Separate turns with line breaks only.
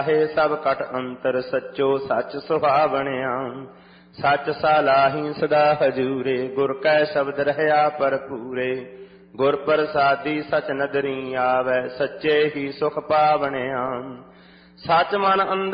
ਹੈ ਸਭ ਕਟ ਅੰਤਰ ਸੱਚੋ ਸੱਚ ਸੁਹਾਵਣਿਆ। ਸੱਚ ਸਾਲਾਹੀ ਸਦਾ ਹਜੂਰੇ ਗੁਰ ਕੈ ਸ਼ਬਦ ਰਹਿਆ ਭਰਪੂਰੇ। ਗੁਰ ਪ੍ਰਸਾਦੀ ਸਚ ਨਦਰੀ ਆਵੈ ਸੱਚੇ ਹੀ ਸੁਖ ਪਾਵਣਿਆ। ਸੱਚ ਮਨ ਅੰਦਰ